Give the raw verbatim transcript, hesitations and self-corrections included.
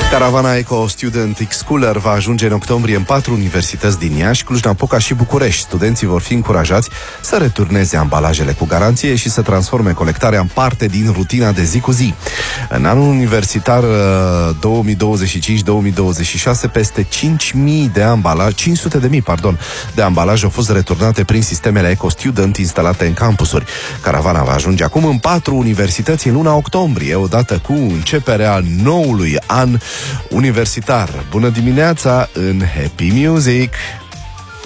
Caravana Eco Student X-Cooler va ajunge în octombrie în patru universități din Iași, Cluj-Napoca și București. Studenții vor fi încurajați să returneze ambalajele cu garanție și să transforme colectarea în parte din rutina de zi cu zi. În anul universitar două mii douăzeci și cinci două mii douăzeci și șase, peste cinci mii de ambalaje, cinci sute de mii, pardon, de ambalaje au fost returnate prin sistemele Eco Student instalate în campusuri. Caravana va ajunge acum în patru universități în luna octombrie, odată cu începerea noului an universitar. Bună dimineața în Happy Music!